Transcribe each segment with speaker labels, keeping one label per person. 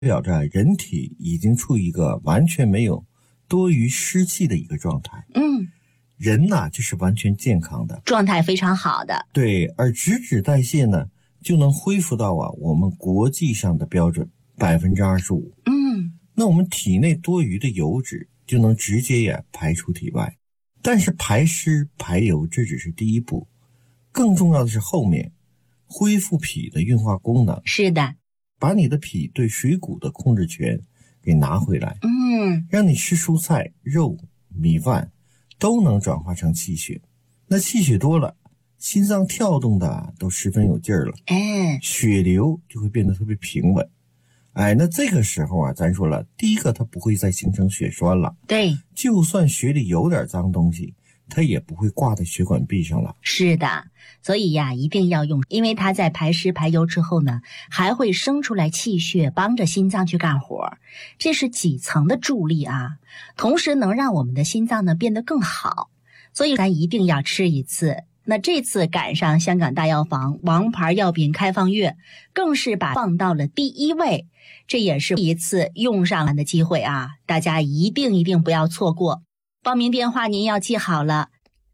Speaker 1: 表着人体已经处于一个完全没有多余湿气的一个状态。人呐，就是完全健康的，
Speaker 2: 状态非常好的。
Speaker 1: 对，而脂代谢呢，就能恢复到我们国际上的标准25%。那我们体内多余的油脂就能直接排出体外。但是排湿排油这只是第一步，更重要的是后面恢复脾的运化功能。
Speaker 2: 是的，
Speaker 1: 把你的脾对水谷的控制权给拿回来。让你吃蔬菜、肉、米饭都能转化成气血。那气血多了，心脏跳动的都十分有劲儿了，血流就会变得特别平稳。那这个时候啊，咱说了，第一个它不会再形成血栓了。
Speaker 2: 对，
Speaker 1: 就算血里有点脏东西，它也不会挂在血管壁上了。
Speaker 2: 是的，所以呀，一定要用，因为它在排湿排油之后呢，还会生出来气血，帮着心脏去干活，这是几层的助力啊。同时能让我们的心脏呢变得更好，所以咱一定要吃一次。那这次赶上香港大药房王牌药品开放月，更是把放到了第1位，这也是一次用上来的机会啊，大家一定不要错过。报名电话您要记好了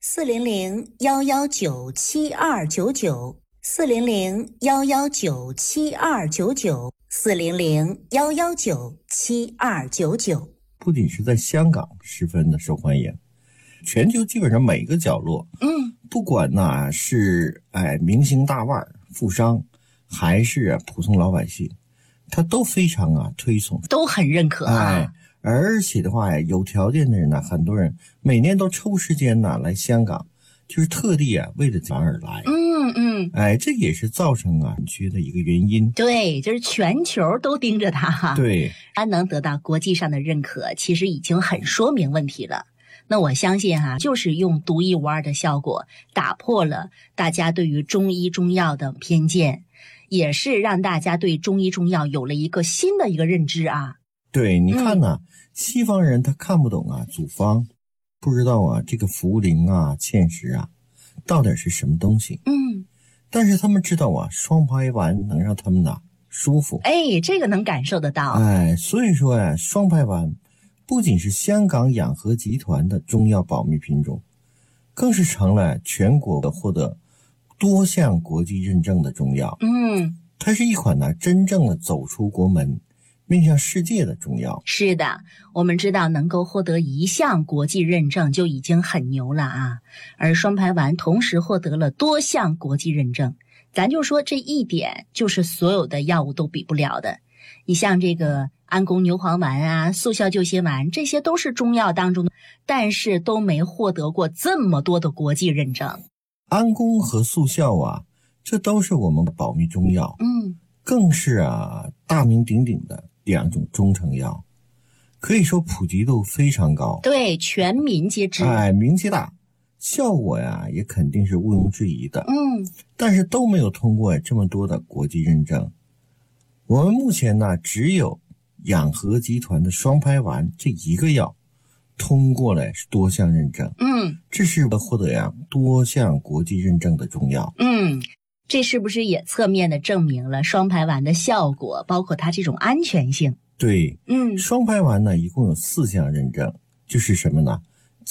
Speaker 2: ，400-119-7299，400-119-7299，400-119-7299。
Speaker 1: 不仅是在香港十分的受欢迎，全球基本上每个角落，不管是明星大腕、富商，还是普通老百姓，他都非常推崇，
Speaker 2: 都很认可
Speaker 1: 而且的话有条件的人呢，很多人每年都抽时间来香港，就是特地为了咱而来。这也是造成短缺的一个原因。
Speaker 2: 对，就是全球都盯着它
Speaker 1: 对，
Speaker 2: 它能得到国际上的认可，其实已经很说明问题了。那我相信就是用独一无二的效果，打破了大家对于中医中药的偏见，也是让大家对中医中药有了一个新的一个认知啊。
Speaker 1: 对，你看西方人他看不懂组方，不知道这个茯苓芡实到底是什么东西。但是他们知道双排丸能让他们舒服。
Speaker 2: 这个能感受得到。
Speaker 1: 所以说双排丸不仅是香港养和集团的中药保密品种，更是成了全国获得多项国际认证的中药。它是一款真正的走出国门面向世界的中药。
Speaker 2: 是的，我们知道能够获得1项国际认证就已经很牛了而双排丸同时获得了多项国际认证，咱就说这一点就是所有的药物都比不了的。你像这个安宫牛黄丸速效救心丸，这些都是中药当中的，但是都没获得过这么多的国际认证。
Speaker 1: 安宫和速效这都是我们的保密中药，更是大名鼎鼎的2种中成药，可以说普及度非常高。
Speaker 2: 对，全民皆知。
Speaker 1: 名气大，效果也肯定是毋庸置疑的。但是都没有通过这么多的国际认证。我们目前只有养和集团的双排丸这一个药通过了多项认证。这是获得多项国际认证的中药。
Speaker 2: 这是不是也侧面的证明了双排丸的效果，包括它这种安全性？
Speaker 1: 对，双排丸一共有4项认证，就是什么呢？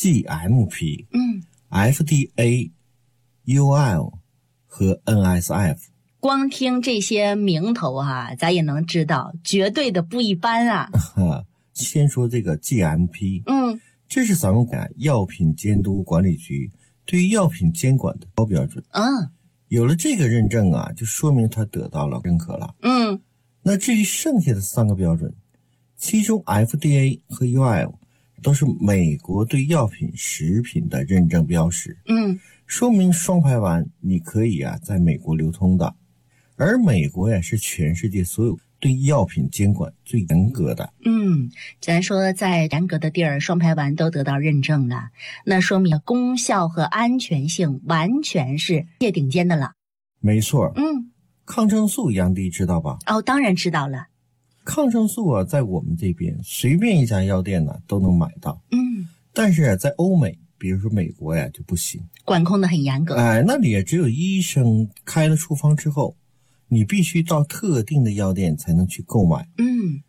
Speaker 1: GMP、FDA、UL 和 NSF。
Speaker 2: 光听这些名头咱也能知道绝对的不一般
Speaker 1: 先说这个 GMP，这是咱们药品监督管理局对于药品监管的高标准。有了这个认证就说明它得到了认可了。那至于剩下的3个标准，其中 FDA 和 UL 都是美国对药品食品的认证标识。说明双排丸你可以在美国流通的。而美国是全世界所有对药品监管最严格的。
Speaker 2: 咱说在严格的地儿双排丸都得到认证了，那说明功效和安全性完全是世界顶尖的了。
Speaker 1: 没错。抗生素杨迪知道吧？
Speaker 2: 当然知道了。
Speaker 1: 抗生素在我们这边随便一家药店都能买到。但是在欧美，比如说美国就不行，
Speaker 2: 管控的很严格。
Speaker 1: 那里也只有医生开了处方之后，你必须到特定的药店才能去购买。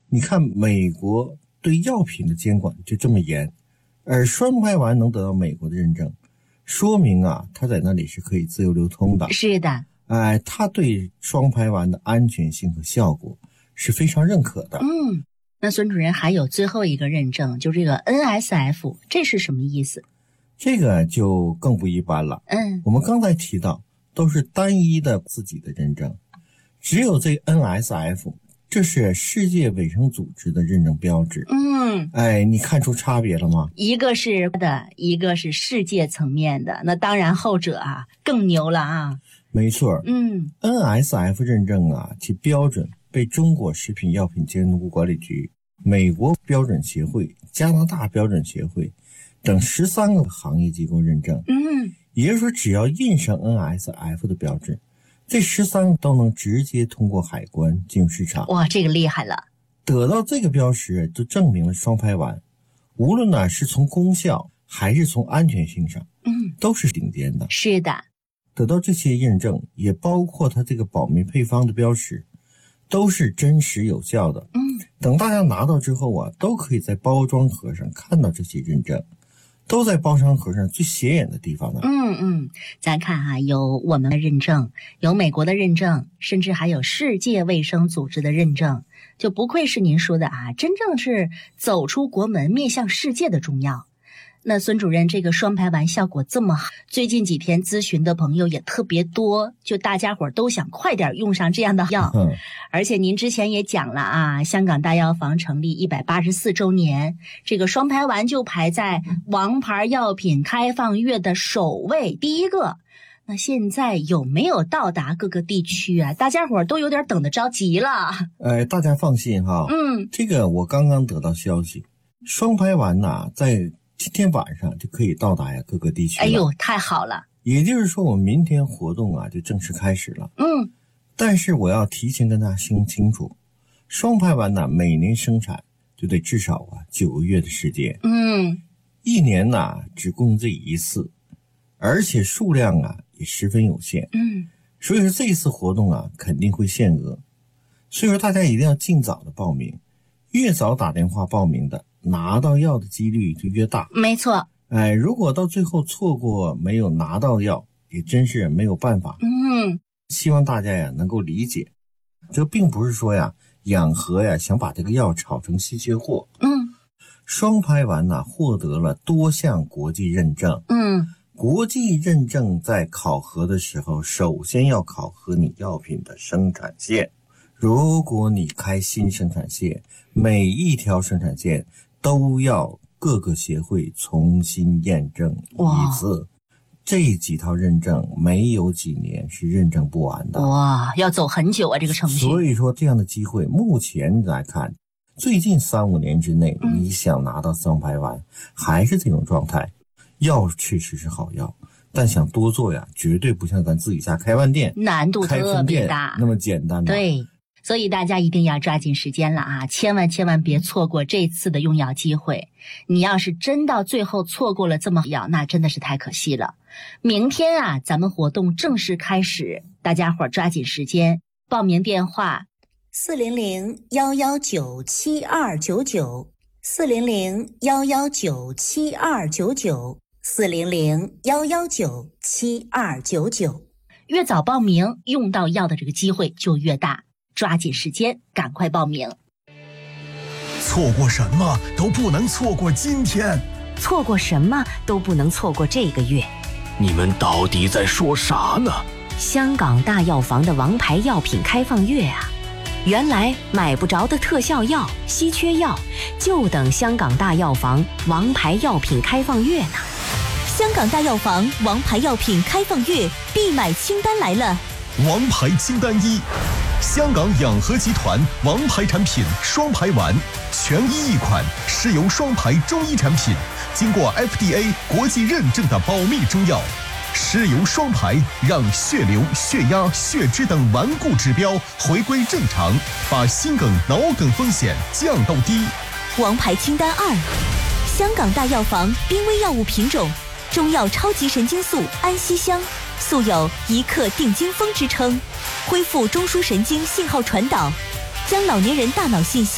Speaker 1: 你看美国对药品的监管就这么严，而双排丸能得到美国的认证，说明啊，它在那里是可以自由流通的。
Speaker 2: 是的，
Speaker 1: 它对双排丸的安全性和效果是非常认可的。
Speaker 2: 那孙主任还有最后一个认证，就这个 NSF， 这是什么意思？
Speaker 1: 这个就更不一般了。我们刚才提到都是单一的自己的认证，只有这 NSF， 这是世界卫生组织的认证标志。你看出差别了吗？
Speaker 2: 一个是的，一个是世界层面的，那当然后者啊更牛了啊。
Speaker 1: 没错。NSF 认证啊，其标准被中国食品药品监督管理局、美国标准协会、加拿大标准协会等13个行业机构认证。也就是说，只要印上 NSF 的标志，这13个都能直接通过海关进入市场。
Speaker 2: 哇，这个厉害了！
Speaker 1: 得到这个标识，就证明了双排丸，无论呢是从功效还是从安全性上，都是顶尖的。
Speaker 2: 是的，
Speaker 1: 得到这些认证，也包括它这个保密配方的标识，都是真实有效的。等大家拿到之后啊，都可以在包装盒上看到这些认证，都在包装盒上最显眼的地方呢。
Speaker 2: 咱看啊，有我们的认证，有美国的认证，甚至还有世界卫生组织的认证，就不愧是您说的啊，真正是走出国门面向世界的中药。那孙主任，这个双排丸效果这么好，最近几天咨询的朋友也特别多，就大家伙都想快点用上这样的药。而且您之前也讲了啊，香港大药房成立184周年，这个双排丸就排在王牌药品开放月的首位第一个。那现在有没有到达各个地区啊？大家伙都有点等得着急了。
Speaker 1: 大家放心哈，这个我刚刚得到消息，双排丸呐，在今天晚上就可以到达各个地区了。
Speaker 2: 哎呦，太好了！
Speaker 1: 也就是说，我们明天活动啊就正式开始了。但是我要提前跟大家说清楚，双排丸呢每年生产就得至少9个月的时间。一年呢只供这一次，而且数量啊也十分有限。所以说这一次活动啊肯定会限额，所以说大家一定要尽早的报名，越早打电话报名的，拿到药的几率就越大。
Speaker 2: 没错。
Speaker 1: 如果到最后错过没有拿到药，也真是没有办法。希望大家能够理解，这并不是说养和想把这个药炒成稀缺货。双排丸获得了多项国际认证。国际认证在考核的时候，首先要考核你药品的生产线。如果你开新生产线，每一条生产线都要各个协会重新验证一次。这几套认证没有几年是认证不完的。
Speaker 2: 要走很久啊，这个程序。
Speaker 1: 所以说这样的机会，目前来看，最近3-5年之内，你想拿到双排丸还是这种状态，药确实是好药，但想多做绝对不像咱自己家开饭店
Speaker 2: 难度特别大
Speaker 1: 那么简单。
Speaker 2: 对，所以大家一定要抓紧时间了啊，千万别错过这次的用药机会。你要是真到最后错过了这么好药，那真的是太可惜了。明天啊，咱们活动正式开始，大家伙抓紧时间，报名电话400-119-7299 400-119-7299 越早报名，用到药的这个机会就越大，抓紧时间，赶快报名。
Speaker 3: 错过什么都不能错过今天，
Speaker 4: 错过什么都不能错过这个月。
Speaker 3: 你们到底在说啥呢？
Speaker 4: 香港大药房的王牌药品开放月啊，原来买不着的特效药、稀缺药，就等香港大药房王牌药品开放月呢。
Speaker 5: 香港大药房王牌药品开放月必买清单来了。
Speaker 3: 王牌清单1，香港养和集团王牌产品双排丸，全1款，是由双排中医产品，经过 FDA 国际认证的保密中药，是由双排让血流、血压、血脂等顽固指标回归正常，把心梗、脑梗风险降到低。
Speaker 5: 王牌清单2，香港大药房濒危药物品种中药超级神经素安息香，素有一克定惊风之称，恢复中枢神经信号传导，将老年人大脑信息在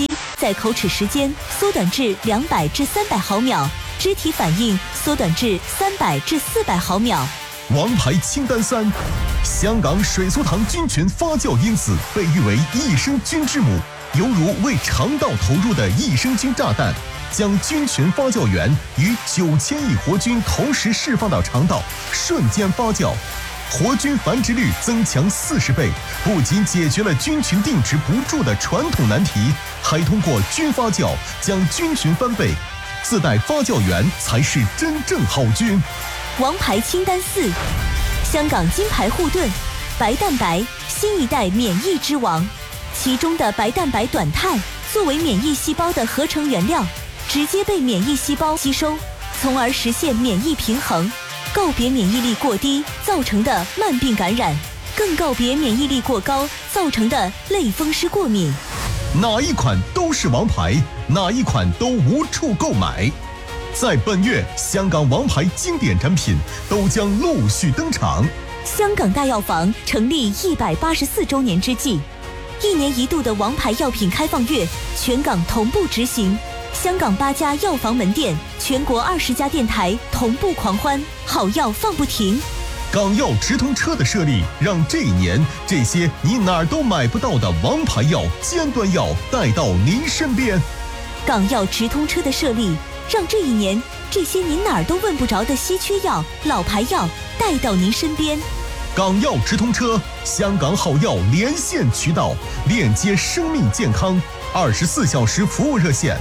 Speaker 5: 在口齿时间缩短至200至300毫秒，肢体反应缩短至300至400毫秒。
Speaker 3: 王牌清单3，香港水苏糖菌群发酵因子被誉为益生菌之母，犹如为肠道投入的益生菌炸弹，将菌群发酵源与9000亿活菌同时释放到肠道，瞬间发酵，活菌繁殖率增强40倍，不仅解决了菌群定植不住的传统难题，还通过菌发酵将菌群翻倍，自带发酵源才是真正好菌。
Speaker 5: 王牌清单4，香港金牌护盾白蛋白，新一代免疫之王。其中的白蛋白短肽作为免疫细胞的合成原料，直接被免疫细胞吸收，从而实现免疫平衡，告别免疫力过低造成的慢病感染，更告别免疫力过高造成的类风湿过敏。
Speaker 3: 哪一款都是王牌，哪一款都无处购买。在本月，香港王牌经典产品都将陆续登场。
Speaker 5: 香港大药房成立184周年之际，1年1度的王牌药品开放月，全港同步执行。香港8家药房门店，全国20家电台同步狂欢，好药放不停。
Speaker 3: 港药直通车的设立，让这一年这些你哪儿都买不到的王牌药、尖端药带到您身边。
Speaker 5: 港药直通车的设立，让这一年这些您哪儿都问不着的稀缺药、老牌药带到您身边。
Speaker 3: 港药直通车，香港好药连线渠道，链接生命健康，24小时服务热线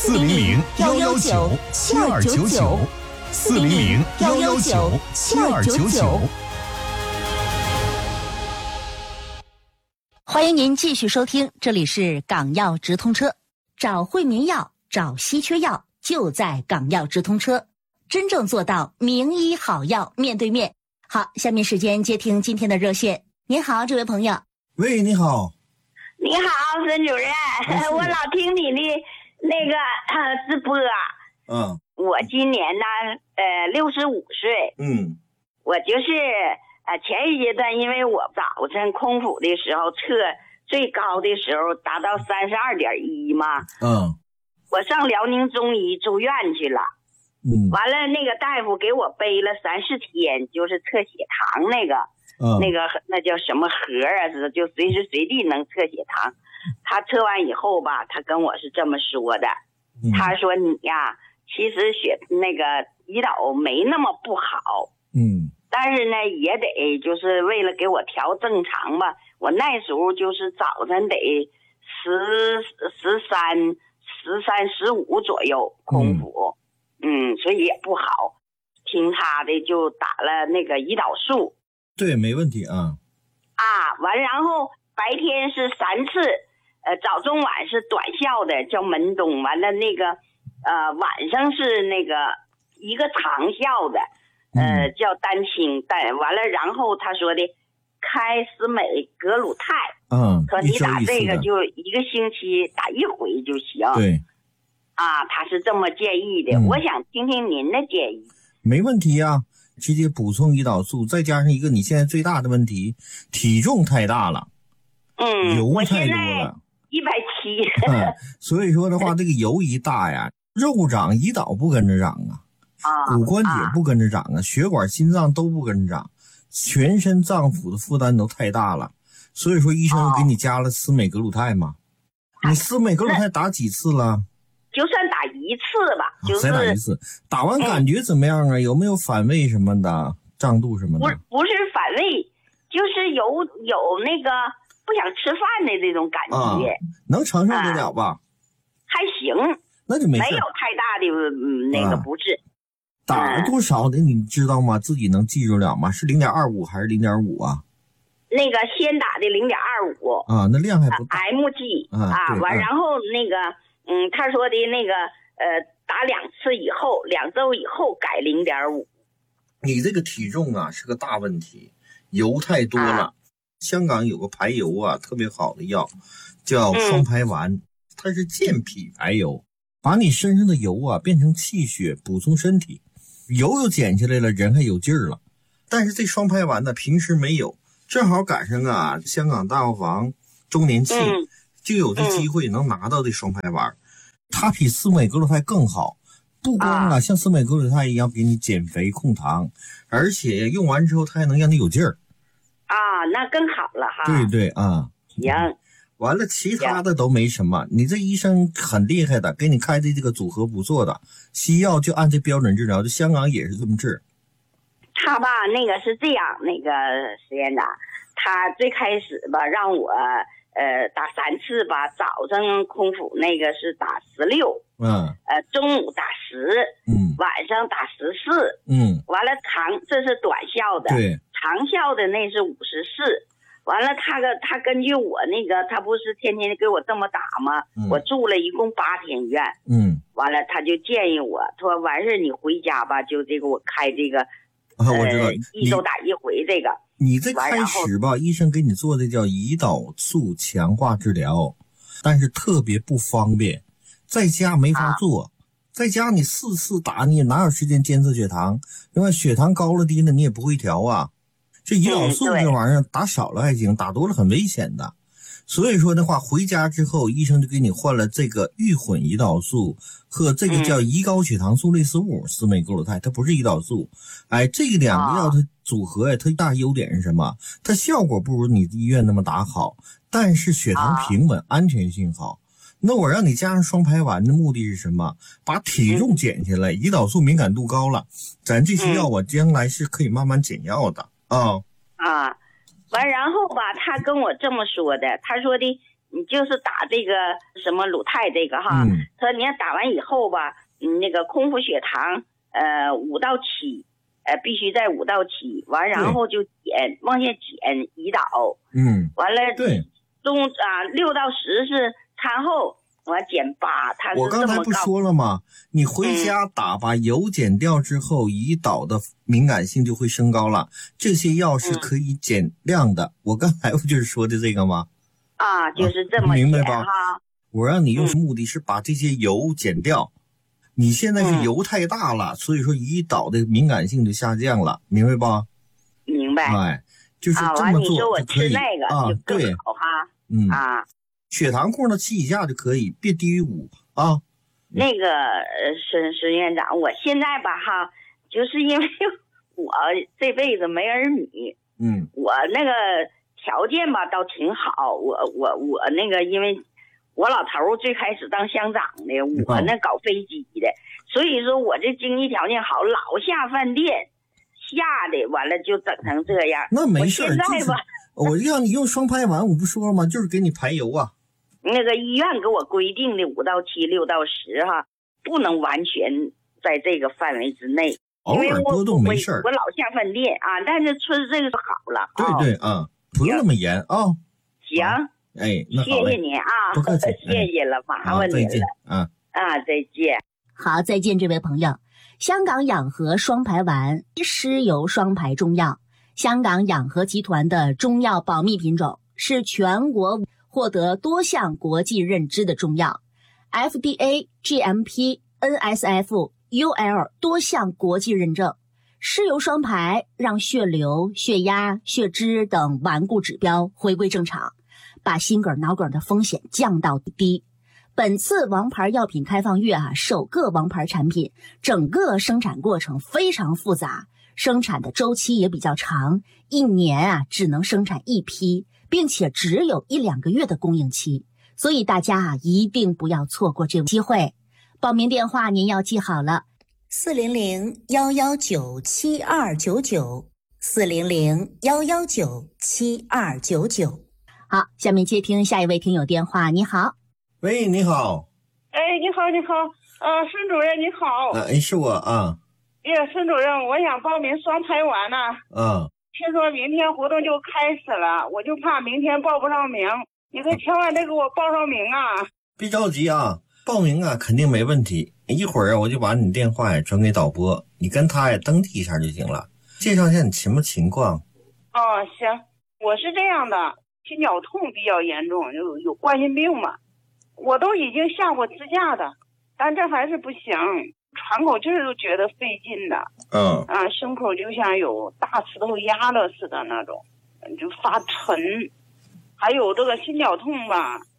Speaker 3: 400-119-7299，400-119-7299。
Speaker 2: 欢迎您继续收听，这里是港药直通车，找惠民药，找稀缺药，就在港药直通车，真正做到名医好药面对面。好，下面时间接听今天的热线。您好，这位朋友。
Speaker 1: 喂，你好。
Speaker 6: 你好，孙主任，我老听你的那个直播。我今年呢65岁。我就是前一阶段，因为我早晨空腹的时候测最高的时候达到32.1嘛。我上辽宁中医住院去了。完了那个大夫给我背了3-4天，就是测血糖那叫什么盒啊，就随时随地能测血糖。他测完以后吧，他跟我是这么说的，他说你呀，其实那个胰岛没那么不好，但是呢也得就是为了给我调正常吧，我那时候就是早晨得13、15左右空腹。所以也不好，听他的就打了那个胰岛素。
Speaker 1: 对，没问题啊。
Speaker 6: 完然后白天是3次，早中晚是短效的叫门冬，完了那个晚上是那个一个长效的，叫丹青，完了然后他说的开司美格鲁肽，说你打这个就1个星期打1回就行。
Speaker 1: 对。
Speaker 6: 他是这么建议的，我想听听您的建议。
Speaker 1: 没问题啊，直接补充胰岛素，再加上一个你现在最大的问题，体重太大了，油太多了
Speaker 6: ，170。
Speaker 1: 所以说的话，这个油一大呀，肉长，胰岛不跟着长骨关节不跟着长血管、心脏都不跟着长，全身脏腑的负担都太大了。所以说医生给你加了司美格鲁肽嘛。你司美格鲁肽打几次了？
Speaker 6: 就算打1次吧，
Speaker 1: 才打1次。打完感觉怎么样啊？有没有反胃什么的、胀肚什么的？
Speaker 6: 不是反胃，就是有那个不想吃饭的这种感觉。
Speaker 1: 能承受得了吧？
Speaker 6: 还行，
Speaker 1: 那就没事，
Speaker 6: 没有太大的那个不适。
Speaker 1: 打了多少的你知道吗？自己能记住了吗？是0.25还是0.5啊？
Speaker 6: 那个先打的0.25。
Speaker 1: 那量还不大。
Speaker 6: mg 完然后那个。他说的那个打2次以后，2周以后改0.5。
Speaker 1: 你这个体重是个大问题，油太多了。香港有个排油特别好的药，叫双排丸，它是健脾排油，把你身上的油变成气血，补充身体，油又减下来了，人还有劲儿了。但是这双排丸呢，平时没有，正好赶上香港大药房周年庆。 就有这机会能拿到这双排丸。它比司美格鲁肽更好，不光像司美格鲁肽一样给你减肥控糖，而且用完之后它还能让你有劲儿。
Speaker 6: 那更好了哈。
Speaker 1: 对对啊，
Speaker 6: 行。
Speaker 1: 完了，其他的都没什么。你这医生很厉害的，给你开的这个组合不错的，西药就按这标准治疗，这香港也是这么治。
Speaker 6: 他吧，那个是这样，那个石院长，他最开始吧让我打3次吧，早上空腹那个是打16，中午打10，晚上打14，完了这是短效的，
Speaker 1: 对，
Speaker 6: 长效的那是54。完了，他根据我那个，他不是天天给我这么打吗？我住了一共8天院。完了，他就建议我说，完事你回家吧，就这个我开这个，
Speaker 1: 我知道
Speaker 6: 1周打1回这个。
Speaker 1: 你这开始吧，医生给你做的叫胰岛素强化治疗，但是特别不方便，在家没法做。在家你4次打，你也哪有时间监测血糖？另外血糖高了低了你也不会调啊。这胰岛素这玩意儿打少了还行，打多了很危险的。所以说的话，回家之后医生就给你换了这个预混胰岛素和这个叫胰高血糖素类似物司美格鲁肽，它不是胰岛素。这2个药它组合呀，它大优点是什么？它效果不如你医院那么打好，但是血糖平稳，安全性好。那我让你加上双排丸的目的是什么？把体重减下来，胰岛素敏感度高了，咱这些药我将来是可以慢慢减药的。
Speaker 6: 完然后吧，他跟我这么说的，他说的你就是打这个什么鲁肽这个哈，他说你要打完以后吧，那个空腹血糖5到7，必须在5到7，完然后就往下减胰岛，完了
Speaker 1: 对，
Speaker 6: 中6到10是餐后。我减8，他是这么
Speaker 1: 我刚才不说了吗？你回家打把油减掉之后，胰岛的敏感性就会升高了。这些药是可以减量的。我刚才不就是说的这个吗？
Speaker 6: 就是这么
Speaker 1: 明白吧？
Speaker 6: 哈。
Speaker 1: 我让你用目的是把这些油减掉。你现在是油太大了，所以说胰岛的敏感性就下降了，明白吧？
Speaker 6: 明白。
Speaker 1: 就是这么做就可以。
Speaker 6: 你说我吃那个就更好哈。
Speaker 1: 血糖控到7以下就可以，别低于5
Speaker 6: 那个孙院长，我现在吧哈，就是因为我这辈子没儿女，我那个条件吧倒挺好，我那个因为我老头最开始当乡长的，我那搞飞机的，所以说我这经济条件好，老下饭店，下的完了就整成这样。
Speaker 1: 那没事，
Speaker 6: 我现在吧，
Speaker 1: 我让你用双排丸，我不说了吗？就是给你排油啊。
Speaker 6: 那个医院给我规定的5到7、6到10哈，不能完全在这个范围之内。
Speaker 1: 偶尔波动没事。
Speaker 6: 我老下饭店但是吃这个好了。
Speaker 1: 对不用那么严
Speaker 6: 行。
Speaker 1: 那
Speaker 6: 谢谢您
Speaker 1: 不客气，
Speaker 6: 谢谢了，麻烦您了。再见。
Speaker 2: 好，再见，这位朋友。香港养和双排丸湿疣双排中药，香港养和集团的中药保密品种，是全国获得多项国际认知的中药 FDA、GMP、NSF、UL 多项国际认证。湿疣双排让血流、血压、血脂等顽固指标回归正常，把心梗脑梗的风险降到低。本次王牌药品开放月首个王牌产品，整个生产过程非常复杂，生产的周期也比较长，1年只能生产1批，并且只有1-2个月的供应期，所以大家一定不要错过这个机会。报名电话您要记好了，400-119-7299 400-119-7299。好，下面接听下一位听友电话。你好。
Speaker 1: 喂，你好。
Speaker 7: 你好，孙主任你好。
Speaker 1: 是我
Speaker 7: 孙主任，我想报名双排丸呢。听说明天活动就开始了，我就怕明天报不上名，你可千万得给我报上名啊。
Speaker 1: 别着急报名肯定没问题，一会儿我就把你电话转给导播，你跟他登记一下就行了，介绍一下你什么情况。
Speaker 7: 行，我是这样的，心绞痛比较严重，有冠心病嘛，我都已经下过支架的，但这还是不行，喘口气都觉得费劲的。胸口就像有大石头压了似的那种，就发沉。还有这个心绞痛吧，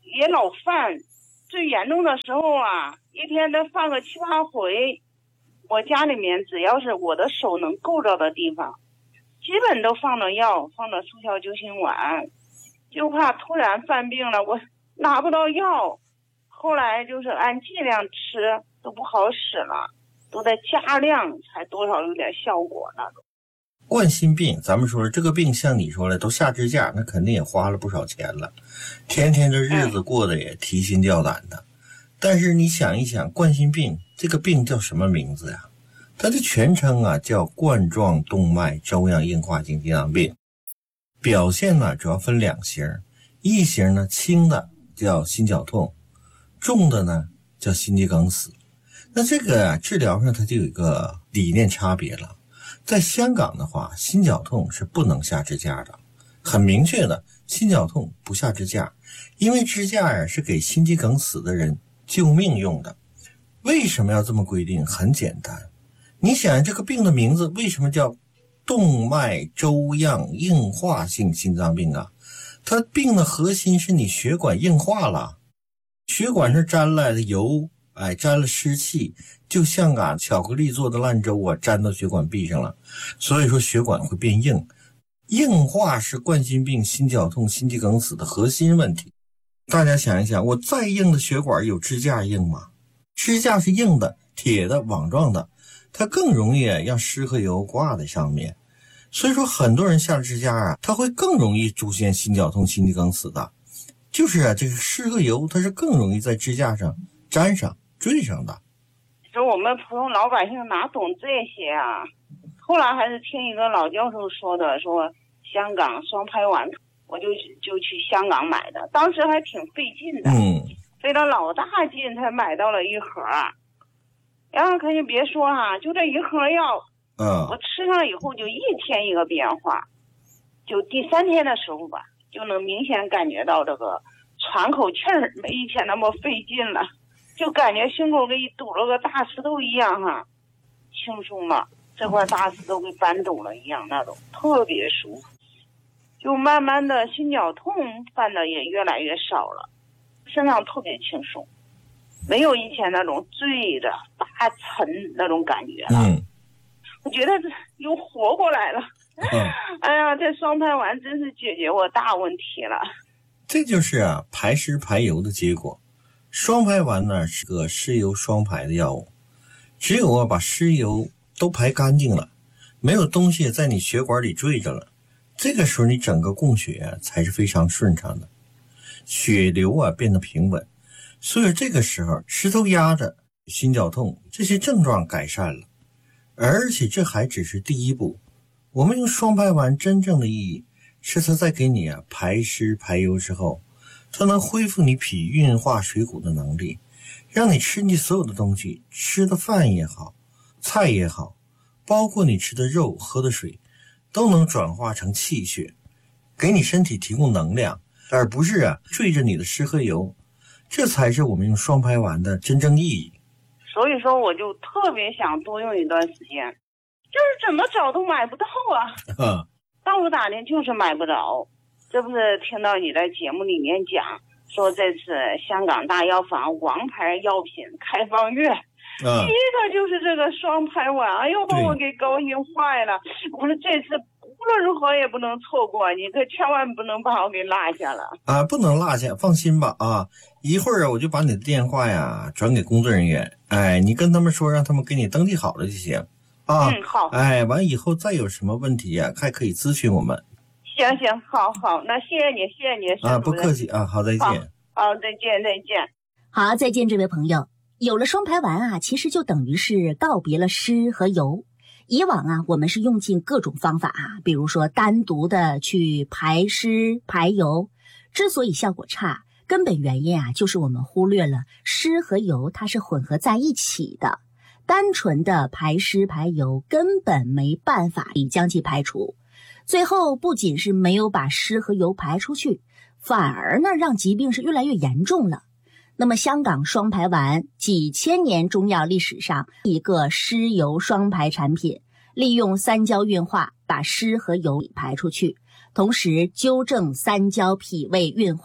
Speaker 7: 也老犯，最严重的时候啊，一天得犯个7、8回。我家里面只要是我的手能够着的地方，基本都放着药，放着速效救心丸，就怕突然犯病了，我拿不到药。后来就是按剂量吃，都不好使了，都得加量才多少有点效果那种。
Speaker 1: 冠心病，咱们说了，这个病像你说了都下支架，那肯定也花了不少钱了，天天这日子过得也提心吊胆的。但是你想一想，冠心病这个病叫什么名字呀？它的全称啊叫冠状动脉粥样硬化性心脏病。表现呢主要分2型，一型呢轻的叫心绞痛，重的呢叫心肌梗死。那这个治疗上它就有一个理念差别了。在香港的话，心绞痛是不能下支架的，很明确的，心绞痛不下支架，因为支架呀是给心肌梗死的人救命用的。为什么要这么规定？很简单，你想这个病的名字为什么叫动脉粥样硬化性心脏病啊？它病的核心是你血管硬化了，血管上沾来的油，沾了湿气，就像巧克力做的烂粥啊，沾到血管壁上了，所以说血管会变硬。硬化是冠心病、心绞痛、心肌梗死的核心问题。大家想一想，我再硬的血管有支架硬吗？支架是硬的、铁的、网状的，它更容易让湿和油挂在上面。所以说很多人下支架它会更容易出现心绞痛、心肌梗死的。就是这个湿和油它是更容易在支架上粘上坠上的。
Speaker 7: 说我们普通老百姓哪懂这些啊？后来还是听一个老教授说的，说香港双排丸，我就去香港买的，当时还挺费劲的，费了老大劲才买到了一盒。然后可就别说就这一盒药，我吃上以后就一天一个变化，就第3天的时候吧，就能明显感觉到这个喘口气儿没以前那么费劲了。就感觉胸口给堵了个大石头一样轻松了，这块大石头给搬走了一样，那种特别舒服。就慢慢的心绞痛犯的也越来越少了，身上特别轻松，没有以前那种坠着大沉那种感觉了。我觉得又活过来了。哎呀，这双排丸真是解决我大问题了。
Speaker 1: 这就是排湿排油的结果。双排丸呢是个湿油双排的药物，只有把湿油都排干净了，没有东西在你血管里坠着了，这个时候你整个供血才是非常顺畅的，血流变得平稳。所以这个时候石头压着、心绞痛这些症状改善了。而且这还只是第一步，我们用双排丸真正的意义是它在给你排湿排油之后，它能恢复你脾运化水谷的能力，让你吃你所有的东西，吃的饭也好，菜也好，包括你吃的肉、喝的水，都能转化成气血，给你身体提供能量，而不是坠着你的湿和油。这才是我们用双排丸的真正意义。
Speaker 7: 所以说我就特别想多用一段时间，就是怎么找都买不到到处打听就是买不着。这不是听到你在节目里面讲说这次香港大药房王牌药品开放月，第一个就是这个双排丸，哎呦把我给高兴坏了。我说这次无论如何也不能错过，你可千万不能把我给落下了
Speaker 1: 不能落下，放心吧一会儿我就把你的电话转给工作人员，你跟他们说让他们给你登记好了就行
Speaker 7: 好，
Speaker 1: 完以后再有什么问题还可以咨询我们。
Speaker 7: 行，好，那谢谢你
Speaker 1: 不客气好，再见。
Speaker 7: 好，再见。
Speaker 2: 好，再见，这位朋友。有了双排丸其实就等于是告别了湿和油。以往我们是用尽各种方法比如说单独的去排湿排油，之所以效果差，根本原因就是我们忽略了湿和油它是混合在一起的，单纯的排湿排油根本没办法将其排除。最后不仅是没有把湿和油排出去，反而呢让疾病是越来越严重了。那么香港双排丸几千年中药历史上一个湿油双排产品，利用三焦运化把湿和油排出去，同时纠正三焦脾胃运化，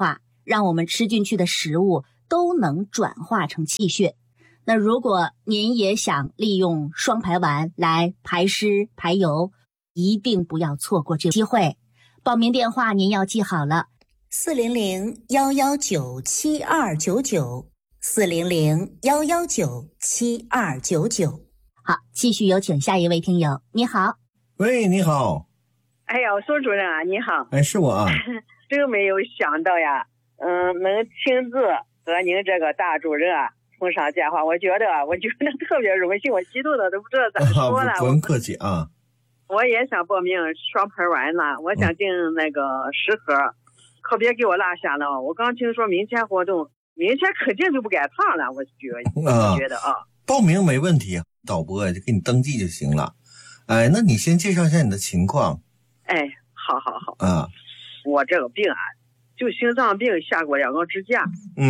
Speaker 2: 让我们吃进去的食物都能转化成气血。那如果您也想利用双排丸来排湿排油，一定不要错过这个机会。报名电话您要记好了，400-119-7299，400-119-7299。好，继续有请下一位听友。你好。
Speaker 1: 喂，你好。
Speaker 8: 哎呀，苏主任啊，你好。
Speaker 1: 哎，是我啊。
Speaker 8: 真没有想到呀，能亲自和您这个大主任啊通上电话，我觉得特别荣幸，我激动的都不知道咋说了。
Speaker 1: 不用客气啊。
Speaker 8: 我也想报名双排丸呢，我想订那个10盒，可别给我落下了。我刚听说明天活动，明天肯定就不赶趟了，我觉得啊。
Speaker 1: 报名没问题，导播就给你登记就行了。哎，那你先介绍一下你的情况。
Speaker 8: 哎，好啊。我这个病啊，就心脏病，下过2个支架。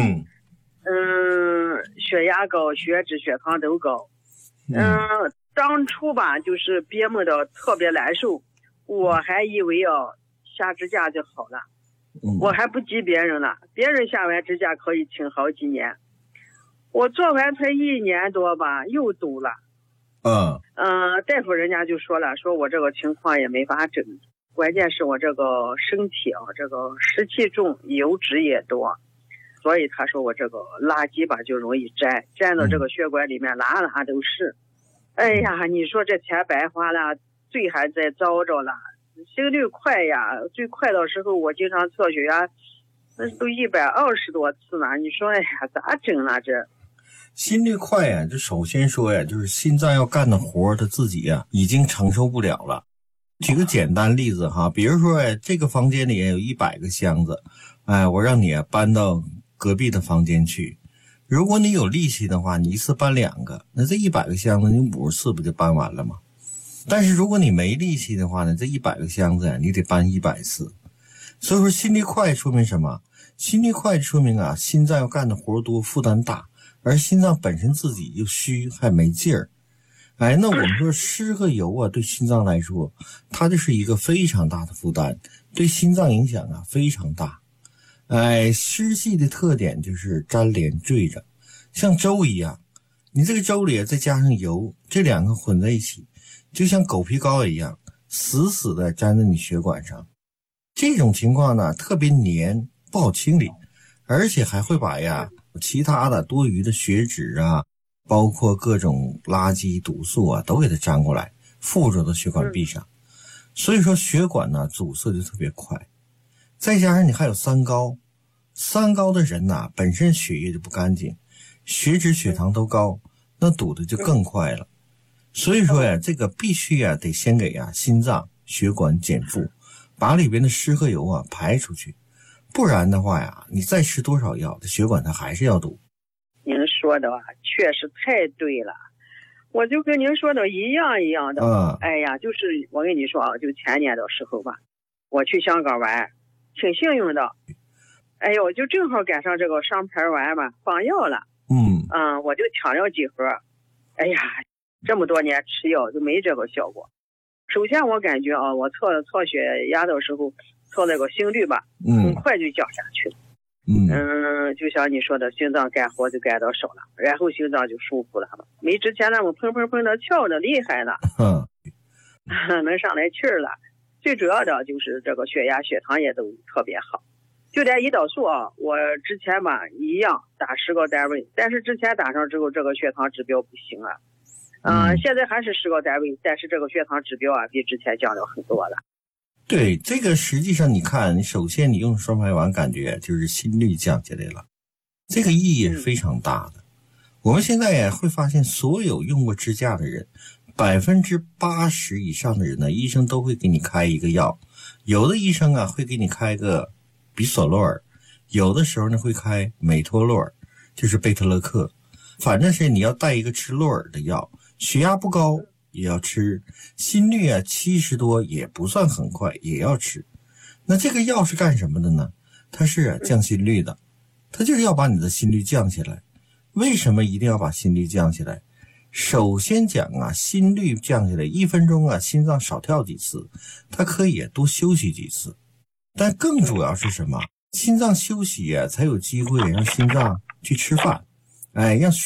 Speaker 8: 血压高，血脂、血糖都高。当初吧，就是憋闷的特别难受，我还以为下支架就好了。我还不及别人呢，别人下完支架可以挺好几年，我做完才1年多吧，又堵了。大夫人家就说了，说我这个情况也没法整，关键是我这个身体啊，这个湿气重，油脂也多，所以他说我这个垃圾吧就容易粘到这个血管里面，哪都是。哎呀，你说这钱白花了，罪还在遭着了。心率快呀，最快的时候我经常测血压，那都120多次呢。你说哎呀，咋整了这？
Speaker 1: 心率快呀，就首先说呀，就是心脏要干的活他自己呀已经承受不了了。举个简单例子哈，比如说这个房间里有100个箱子，我让你搬到隔壁的房间去。如果你有力气的话，你一次搬2个，那这100个箱子你50次不就搬完了吗？但是如果你没力气的话呢，这100个箱子你得搬100次。所以说心率快说明什么？心率快说明啊，心脏要干的活多，负担大，而心脏本身自己又虚还没劲儿。那我们说湿和油啊，对心脏来说，它就是一个非常大的负担，对心脏影响啊非常大。湿气的特点就是粘连坠着，像粥一样，你这个粥里再加上油，这2个混在一起，就像狗皮膏一样，死死的粘在你血管上。这种情况呢，特别黏，不好清理，而且还会把其他的多余的血脂啊，包括各种垃圾毒素啊，都给它粘过来，附着到血管壁上。所以说血管呢阻塞就特别快。再加上你还有三高的人呢，本身血液就不干净，血脂血糖都高，那堵的就更快了。所以说这个必须得先给心脏血管减负，把里边的湿和油排出去，不然的话你再吃多少药，这血管它还是要堵。
Speaker 8: 您说的确实太对了，我就跟您说的一样的。哎呀，就是我跟你说就前年的时候吧，我去香港玩，挺幸运的。哎呦，就正好赶上这个双排丸嘛，放药了。我就抢了几盒。哎呀，这么多年吃药就没这个效果。首先我感觉我测血压的时候，测那个心率吧，很快就降下去了。就像你说的，心脏干活就干到少了，然后心脏就舒服了，没之前那么砰砰砰的跳的厉害了。能上来气儿了。最主要的就是这个血压血糖也都特别好。就连胰岛素我之前吧一样打10个单位，但是之前打上之后这个血糖指标不行了。现在还是10个单位，但是这个血糖指标比之前降了很多了。
Speaker 1: 对，这个实际上你看，首先你用双排丸感觉就是心率降下来了，这个意义也是非常大的。我们现在也会发现，所有用过支架的人，80%以上的人呢，医生都会给你开一个药。有的医生会给你开个比索洛尔，有的时候呢会开美托洛尔，就是贝特勒克。反正是你要带一个吃洛尔的药，血压不高也要吃，心率70多也不算很快也要吃。那这个药是干什么的呢？它是降心率的，它就是要把你的心率降下来。为什么一定要把心率降下来？首先讲心率降下来1分钟心脏少跳几次，它可以多休息几次。但更主要是什么？ 心脏休息才有机会让心脏去吃饭，让